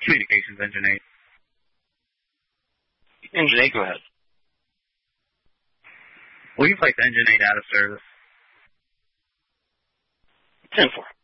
Communications, Engine 8. Engine 8, go ahead. Will you place Engine 8 out of service? 10-4.